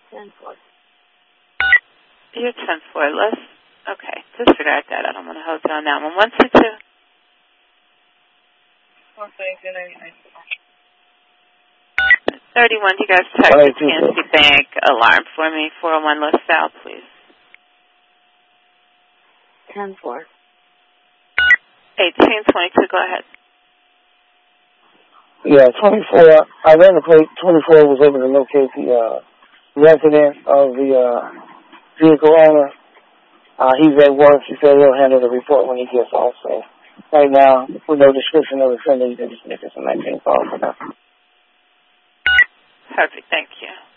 10-4. You're 10-4. Let's, okay, disregard that. I don't want to hold you on that one. 122. 31, you guys check the PNC Bank alarm for me. 401 LaSalle, please. 10-4. 1822, go ahead. Yeah, 24. I ran the plate. 24 was able to locate the resident of the vehicle owner. He's at work. He said he'll handle the report when he gets off. So right now, with no description of the offender, you can just make this a 19 call for now. Perfect, thank you.